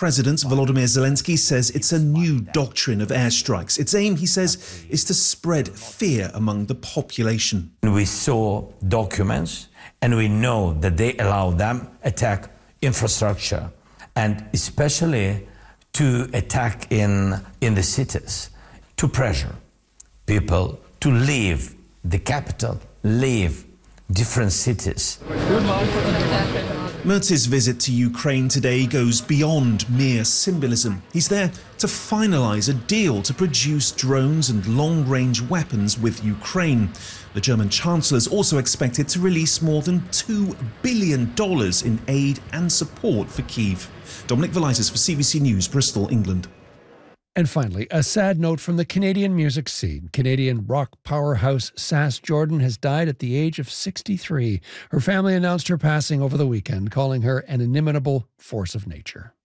President Volodymyr Zelensky says it's a new doctrine of airstrikes. Its aim, he says, is to spread fear among the population. We saw documents and we know that they allow them attack infrastructure and especially to attack in the cities, to pressure people to leave the capital, leave different cities. Mertz's visit to Ukraine today goes beyond mere symbolism. He's there to finalise a deal to produce drones and long-range weapons with Ukraine. The German Chancellor is also expected to release more than $2 billion in aid and support for Kyiv. Dominic Velitis for CBC News, Bristol, England. And finally, a sad note from the Canadian music scene. Canadian rock powerhouse Sass Jordan has died at the age of 63. Her family announced her passing over the weekend, calling her an inimitable force of nature.